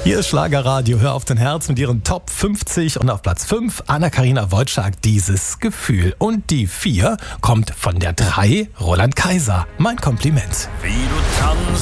Hier ist Schlagerradio, hör auf dein Herz mit ihren Top 50 und auf Platz 5 Anna-Karina Wojcik, dieses Gefühl. Und die 4 kommt von der 3 Roland Kaiser. Mein Kompliment. Wie du tanzt.